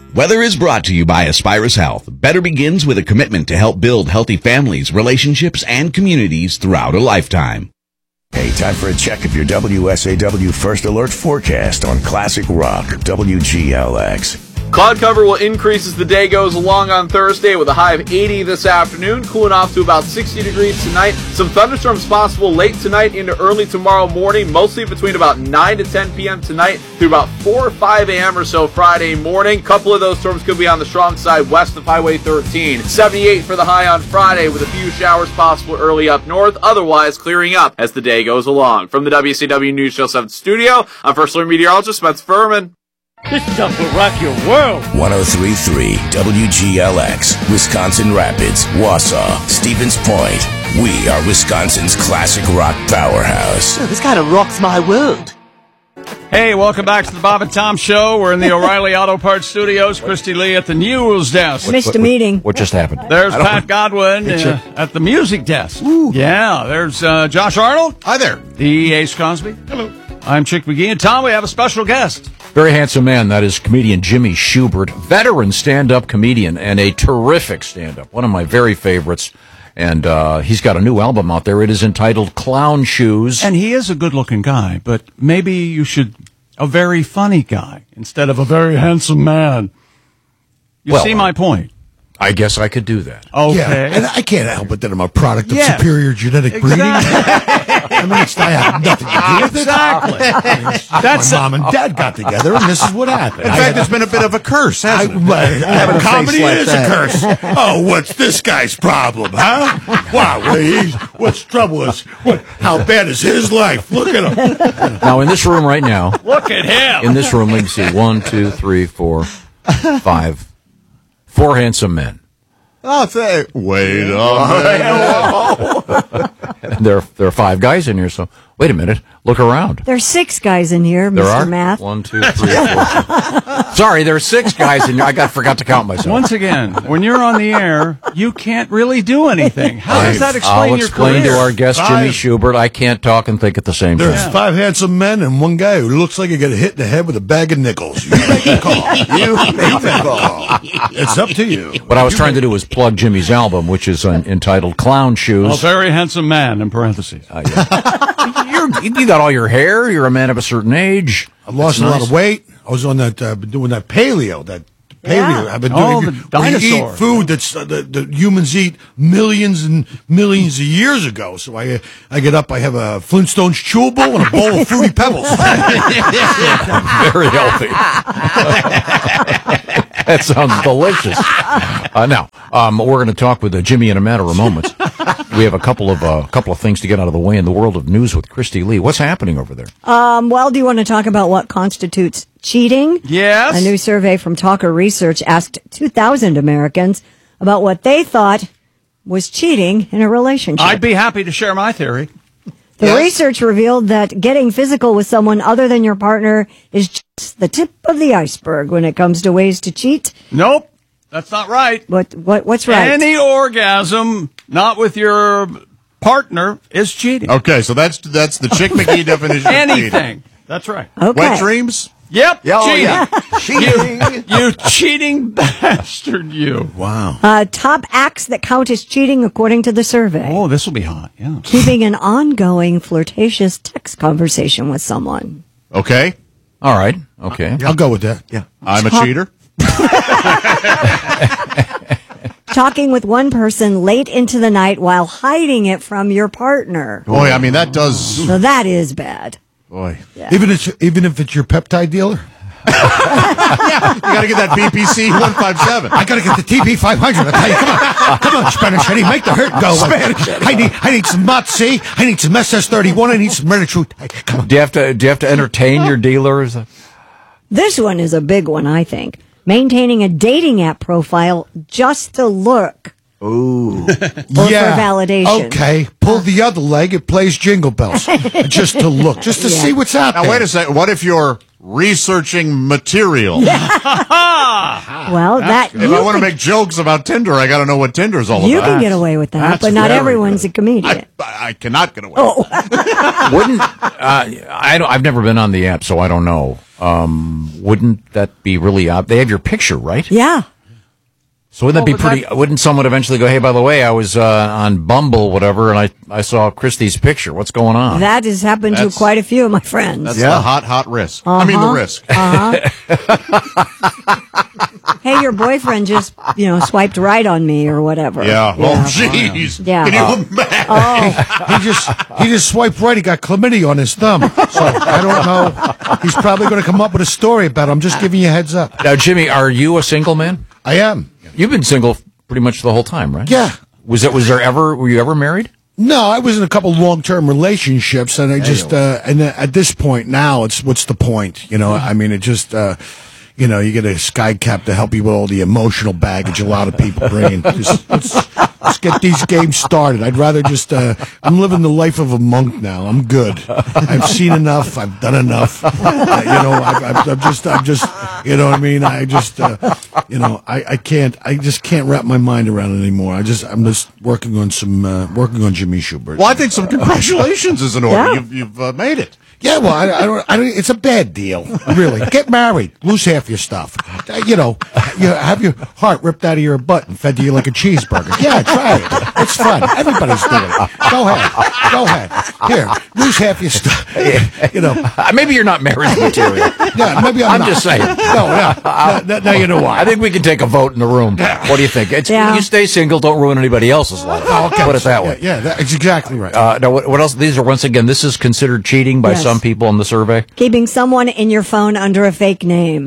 Weather is brought to you by Aspirus Health. Better begins with a commitment to help build healthy families, relationships, and communities throughout a lifetime. Hey, time for a check of your WSAW First Alert forecast on Classic Rock WGLX. Cloud cover will increase as the day goes along on Thursday with a high of 80 this afternoon, cooling off to about 60 degrees tonight. Some thunderstorms possible late tonight into early tomorrow morning, mostly between about 9 to 10 p.m. tonight through about 4 or 5 a.m. or so Friday morning. A couple of those storms could be on the strong side west of Highway 13. 78 for the high on Friday with a few showers possible early up north, otherwise clearing up as the day goes along. From the WCW News Show 7 studio, I'm First Alert Meteorologist Spence Furman. This stuff will rock your world. 103.3 WGLX, Wisconsin Rapids, Wausau, Stevens Point. We are Wisconsin's classic rock powerhouse. Oh, this kind of rocks my world. Hey, welcome back to the Bob and Tom Show. We're in the O'Reilly Auto Parts Studios. Christy Lee at the news desk. Missed a meeting. What just happened? There's Pat Godwin at the music desk. Ooh. Yeah, there's Josh Arnold. Hi there. The Ace Cosby. Hello. I'm Chick McGee. And Tom, we have a special guest. Very handsome man. That is comedian Jimmy Schubert, veteran stand-up comedian and a terrific stand-up. One of my very favorites. And he's got a new album out there. It is entitled Clown Shoes. And he is a good-looking guy, but maybe you should a very funny guy instead of a very handsome man. You see my point? I guess I could do that. Okay. Yeah, and I can't help it that I'm a product of superior genetic breeding. I mean, I have nothing to do with it. Exactly. That's my mom and dad got together, and this is what happened. In fact, it's been a bit of a curse, hasn't it? Comedy is a curse. Oh, what's this guy's problem, huh? Wow, what's trouble is? How bad is his life? Look at him. Now, in this room right now. Look at him. In this room, we can see 1, 2, 3, 4, 5. 4 handsome men. Oh, wait a minute. There are 5 guys in here, so wait a minute. Look around. There's 6 guys in here, There Mr. are? Math. 1, 2, 3, 4. Sorry, there are 6 guys in here. I forgot to count myself. Once again, when you're on the air, you can't really do anything. How does that explain I'll your explain career? to our guest, Jimmy Schubert, I can't talk and think at the same time. There's 5 handsome men and 1 guy who looks like he got hit in the head with a bag of nickels. You make a call. You make a call. It's up to you. What I was trying to do was plug Jimmy's album, which is entitled Clown Shoes. A very handsome man, in parentheses. You got all your hair. You're a man of a certain age. I've lost a lot of weight. I was on that, been doing that paleo. I've been doing the where you dinosaur. eat food that's the humans eat millions and millions of years ago. So I get up, I have a Flintstones chewable and a bowl of Fruity Pebbles. Very healthy. That sounds delicious. Now, we're going to talk with Jimmy in a matter of moments. We have a couple of things to get out of the way in the world of news with Christy Lee. What's happening over there? Well, do you want to talk about what constitutes cheating? Yes. A new survey from Talker Research asked 2,000 Americans about what they thought was cheating in a relationship. I'd be happy to share my theory. The research revealed that getting physical with someone other than your partner is just the tip of the iceberg when it comes to ways to cheat. Nope, that's not right. What's right? Any orgasm not with your partner is cheating. Okay, so that's the Chick McGee definition of cheating. Anything. That's right. Okay. Wet dreams? Yep, Oh, cheating. yeah. You cheating bastard, you. Wow. Top acts that count as cheating according to the survey. Oh, this will be hot, yeah. Keeping an ongoing flirtatious text conversation with someone. Okay. All right. Okay. I'll go with that. Yeah. I'm a cheater. Talking with one person late into the night while hiding it from your partner. Boy, I mean, that does... So that is bad. Boy. Yeah. Even if it's your peptide dealer? You got to get that BPC 157. I got to get the TP 500. I tell you, come on, Spanish Eddie, make the hurt go. Spanish Eddie. I need some Mott C. I need some SS31. I need some Meritruth. Come on. Do you have to entertain your dealers? This one is a big one, I think. Maintaining a dating app profile just to look Or for validation. Okay. Pull the other leg. It plays Jingle Bells. Just to look. Just to see what's out there. Now, wait a second. What if you're researching material? Well, that If I want to make jokes about Tinder, I got to know what Tinder's all about. you can get away with that, That's but not very everyone's a comedian. I cannot get away. Oh. Wouldn't I've never been on the app, so I don't know. Wouldn't that be really odd? They have your picture, right? Yeah. So wouldn't that be pretty? Wouldn't someone eventually go, "Hey, by the way, I was on Bumble, whatever, and I saw Christy's picture. What's going on?" That has happened to quite a few of my friends. That's the hot risk. I mean, the risk. Hey, your boyfriend just, swiped right on me or whatever. Yeah. Oh, jeez. Yeah. Can you imagine? Oh. He just swiped right. He got chlamydia on his thumb. So I don't know. He's probably going to come up with a story about it. I'm just giving you a heads up. Now, Jimmy, are you a single man? I am. You've been single pretty much the whole time, right? Yeah. Were you ever married? No, I was in a couple long-term relationships, and I just at this point now, what's the point? I mean, it just. You get a sky cap to help you with all the emotional baggage a lot of people bring. Let's get these games started. I'd rather just, I'm living the life of a monk now. I'm good. I've seen enough. I've done enough. I'm just, you know what I mean? I just, I just can't wrap my mind around it anymore. I'm just working on Jimmy Schubert. Well, I think some congratulations is in order. Yeah. You've made it. Yeah, well, I don't. It's a bad deal, really. Get married, lose half your stuff. You have your heart ripped out of your butt and fed to you like a cheeseburger. Yeah, try it. It's fun. Everybody's doing it. Go ahead. Here, lose half your stuff. Maybe you're not marriage material. Yeah, maybe I'm not. just saying. No, you know why? I think we can take a vote in the room. What do you think? You stay single, don't ruin anybody else's life. Okay. Put it that way. Yeah, that's exactly right. Now, what else? These are, once again, this is considered cheating by Yes. some people in the survey. Keeping someone in your phone under a fake name.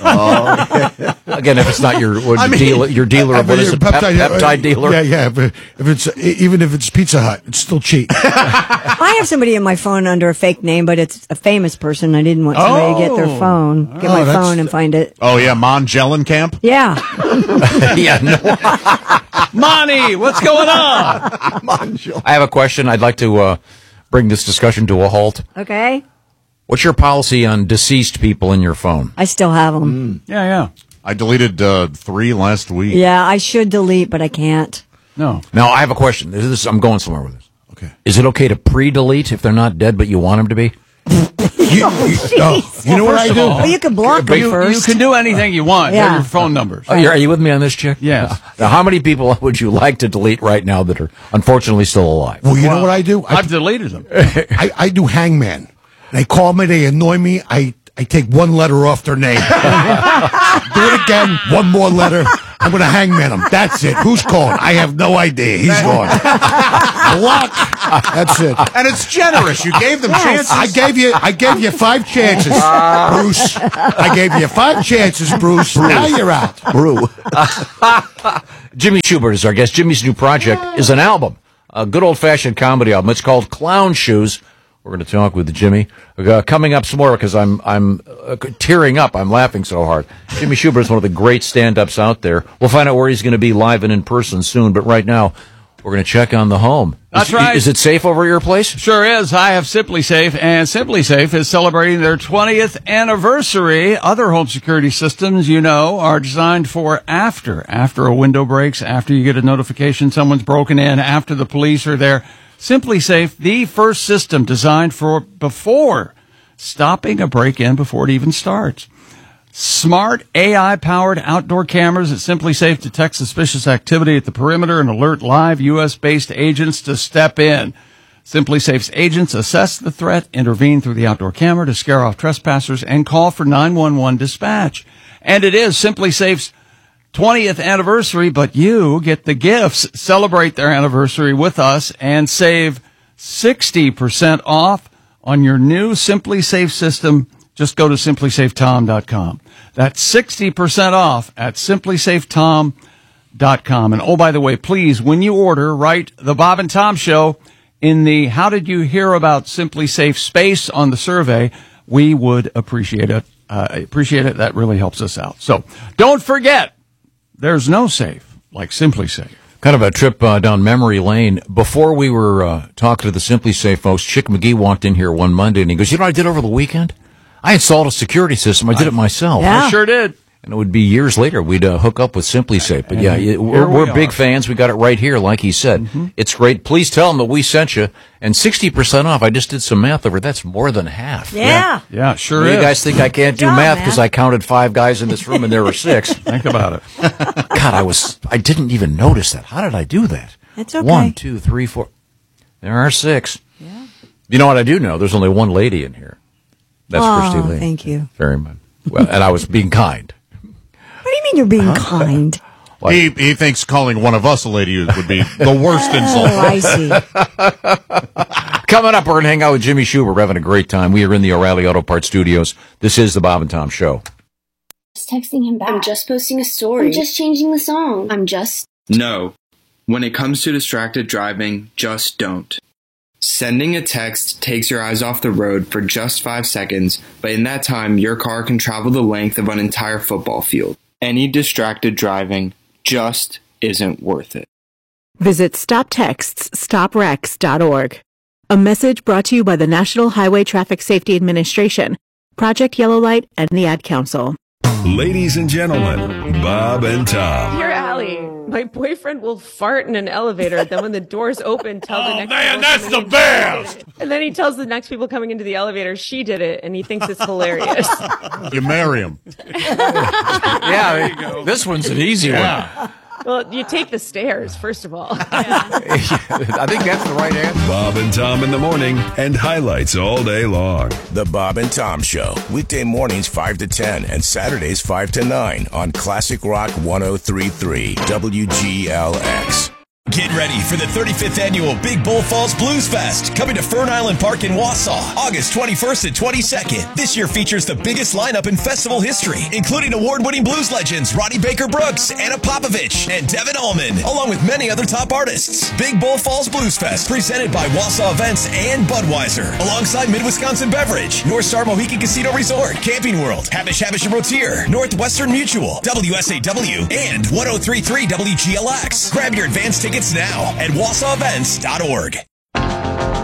Again, if it's not your dealer of what is it, peptide dealer? Yeah. But even if it's Pizza Hut, it's still cheap. I have somebody in my phone under a fake name, but it's a famous person. I didn't want somebody to get their phone, get my phone and find it. Oh, yeah, Mon Jellenkamp? Yeah. Yeah, no. Monty, what's going on? I have a question. I'd like to bring this discussion to a halt. Okay. What's your policy on deceased people in your phone? I still have them. Yeah. I deleted 3 last week. Yeah, I should delete, but I can't. No. Now, I have a question. I'm going somewhere with this. Okay. Is it okay to pre-delete if they're not dead, but you want them to be? You know what I do? Well, you can block them You first. can do anything you want. Yeah. They're your phone numbers. Are you with me on this, Chick? Yes. Now, how many people would you like to delete right now that are unfortunately still alive? Well, you know what I do? I've deleted them. I do hangman. They call me, they annoy me. I take one letter off their name. Do it again, one more letter. I'm going to hangman them. That's it. Who's calling? I have no idea. He's gone. Block. That's it. And it's generous. You gave them chances. I gave you 5 chances, Bruce. I gave you 5 chances, Bruce. Now you're out. Jimmy Schubert is our guest. Jimmy's new project is an album, a good old-fashioned comedy album. It's called Clown Shoes. We're going to talk with Jimmy. Coming up some more because I'm tearing up. I'm laughing so hard. Jimmy Schubert is one of the great stand-ups out there. We'll find out where he's going to be live and in person soon. But right now, we're going to check on the home. That's right. Is it safe over at your place? Sure is. I have Simply Safe, and Simply Safe is celebrating their 20th anniversary. Other home security systems, are designed for after a window breaks, after you get a notification someone's broken in, after the police are there. Simply Safe, the first system designed for before stopping a break-in before it even starts. Smart AI-powered outdoor cameras at Simply Safe detect suspicious activity at the perimeter and alert live U.S.-based agents to step in. Simply Safe's agents assess the threat, intervene through the outdoor camera to scare off trespassers, and call for 911 dispatch. And it is Simply Safe's 20th anniversary, but you get the gifts. Celebrate their anniversary with us and save 60% off on your new Simply Safe system. Just go to simplysafetom.com. That's 60% off at simplysafetom.com. And oh, by the way, please, when you order, write the Bob and Tom Show in the How Did You Hear About Simply Safe space on the survey. We would appreciate it. That really helps us out. So don't forget, there's no safe like Simply Safe. Kind of a trip down memory lane. Before we were talking to the Simply Safe folks, Chick McGee walked in here one Monday and he goes, "You know what I did over the weekend? I installed a security system. I did it myself." Yeah. I sure did. And it would be years later we'd hook up with Simply Safe. But yeah, we're big fans. We got it right here, like he said. Mm-hmm. It's great. Please tell them that we sent you. And 60% off. I just did some math over. That's more than half. Yeah. Yeah, sure is. You guys think I can't do Good job, math because man. I counted 5 guys in this room and there were 6. Think about it. God, I didn't even notice that. How did I do that? It's okay. 1, 2, 3, 4. There are 6. Yeah. You know what I do know? There's only one lady in here. That's Christy Lee. Thank you. Very much. Well, and I was being kind. What do you mean you're being kind? He thinks calling one of us a lady would be the worst insult. Oh, I see. Coming up, we're going to hang out with Jimmy Schubert. We're having a great time. We are in the O'Reilly Auto Parts studios. This is the Bob and Tom Show. Just texting him back. I'm just posting a story. I'm just changing the song. No. When it comes to distracted driving, just don't. Sending a text takes your eyes off the road for just 5 seconds, but in that time, your car can travel the length of an entire football field. Any distracted driving just isn't worth it. Visit StopTextsStopWrecks.org. A message brought to you by the National Highway Traffic Safety Administration, Project Yellow Light, and the Ad Council. Ladies and gentlemen, Bob and Tom. Dear Allie, my boyfriend will fart in an elevator, then when the doors open, tell the next man, people that's coming the in, best! And then he tells the next people coming into the elevator she did it, and he thinks it's hilarious. You marry him. Yeah, there you go. This one's an easy one. Well, you take the stairs, first of all. I think that's the right answer. Bob and Tom in the morning and highlights all day long. The Bob and Tom Show. Weekday mornings 5 to 10 and Saturdays 5 to 9 on Classic Rock 103.3 WGLX. Get ready for the 35th annual Big Bull Falls Blues Fest, coming to Fern Island Park in Wausau, August 21st and 22nd. This year features the biggest lineup in festival history, including award-winning blues legends Ronnie Baker Brooks, Anna Popovich, and Devin Allman, along with many other top artists. Big Bull Falls Blues Fest, presented by Wausau Events and Budweiser, alongside Mid-Wisconsin Beverage, North Star Mohican Casino Resort, Camping World, Habish and Rotier, Northwestern Mutual, WSAW, and 103.3 WGLX. Grab your advance tickets now at WausauEvents.org.